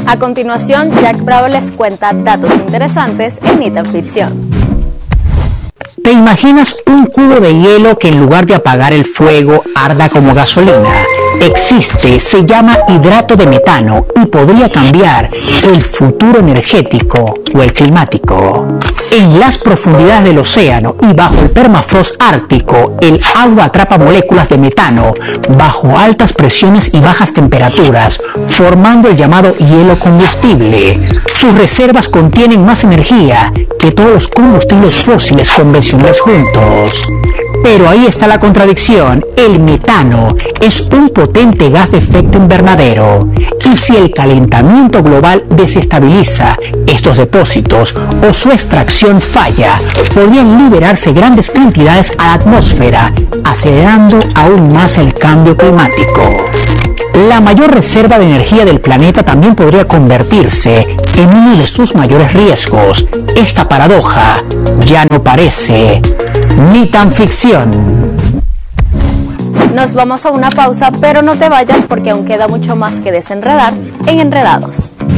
A continuación, Jack Bravo les cuenta datos interesantes en Ni Tan Ficción. ¿Te imaginas un cubo de hielo que en lugar de apagar el fuego arda como gasolina? Existe, se llama hidrato de metano y podría cambiar el futuro energético o el climático. En las profundidades del océano y bajo el permafrost ártico, el agua atrapa moléculas de metano bajo altas presiones y bajas temperaturas, formando el llamado hielo combustible. Sus reservas contienen más energía que todos los combustibles fósiles convencionales juntos. Pero ahí está la contradicción. El metano es un potente gas de efecto invernadero. Y si el calentamiento global desestabiliza estos depósitos o su extracción falla, podrían liberarse grandes cantidades a la atmósfera, acelerando aún más el cambio climático. La mayor reserva de energía del planeta también podría convertirse en uno de sus mayores riesgos. Esta paradoja ya no parece ni tan ficción. Nos vamos a una pausa, pero no te vayas porque aún queda mucho más que desenredar en Enredados.